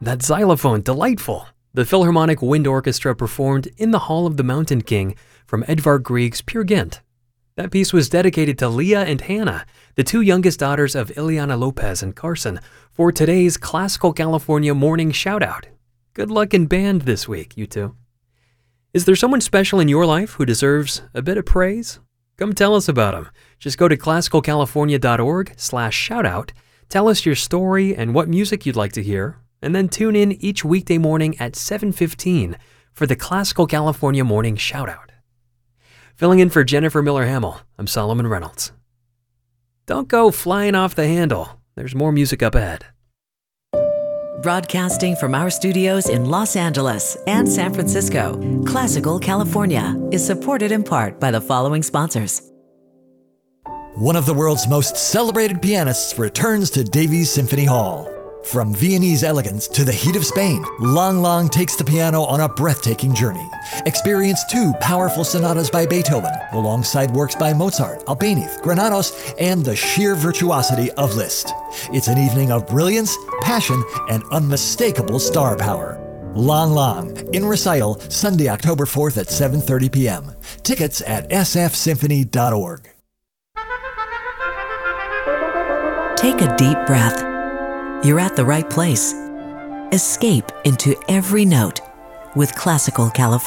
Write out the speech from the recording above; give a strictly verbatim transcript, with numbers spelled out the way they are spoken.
That xylophone, delightful. The Philharmonic Wind Orchestra performed In the Hall of the Mountain King from Edvard Grieg's Peer Gynt. That piece was dedicated to Leah and Hannah, the two youngest daughters of Ileana Lopez and Carson, for today's Classical California morning shout-out. Good luck in band this week, you two. Is there someone special in your life who deserves a bit of praise? Come tell us about them. Just go to classical california dot org slash shoutout, tell us your story and what music you'd like to hear, and then tune in each weekday morning at seven fifteen for the Classical California Morning Shoutout. Filling in for Jennifer Miller-Hamill, I'm Solomon Reynolds. Don't go flying off the handle. There's more music up ahead. Broadcasting from our studios in Los Angeles and San Francisco, Classical California is supported in part by the following sponsors. One of the world's most celebrated pianists returns to Davies Symphony Hall. From Viennese elegance to the heat of Spain, Lang Lang takes the piano on a breathtaking journey. Experience two powerful sonatas by Beethoven, alongside works by Mozart, Albéniz, Granados, and the sheer virtuosity of Liszt. It's an evening of brilliance, passion, and unmistakable star power. Lang Lang, in recital, Sunday, October fourth at seven thirty p.m. Tickets at s f symphony dot org. Take a deep breath. You're at the right place. Escape into every note with Classical California.